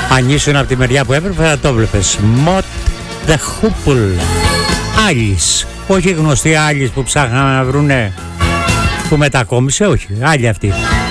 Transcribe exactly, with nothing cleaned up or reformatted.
Αν ήσουν από τη μεριά που έπρεπε θα το βλέπεις. Mott the Hoople. Άλλης. Όχι γνωστή Άλλης που ψάχναμε να βρουνε, που μετακόμισε, όχι. Άλλη αυτή.